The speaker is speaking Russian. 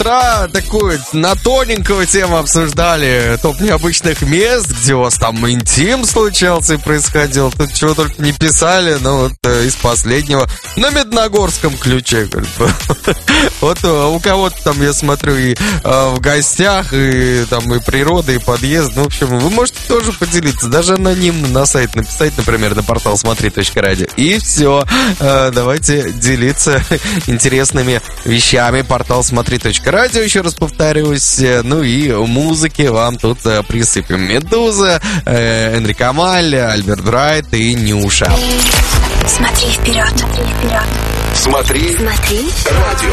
утра такую на тоненькую тему обсуждали. Топ необычных мест, где у вас там интим случался и происходил. Тут чего только не писали, но вот из последнего. На Медногорском ключе. Вот у кого-то там, я смотрю, и в гостях, и там и природа, и подъезд. Ну, в общем, вы можете тоже поделиться. Даже анонимно на сайт написать, например, на портал смотри.радио. И все. Давайте делиться интересными вещами. Портал смотри.радио, еще раз повторюсь. Ну и музыки вам тут присыпем. Медуза, Энрико Амаль, Альберт Райт и Нюша. Смотри вперед, смотри вперед. Смотри радио.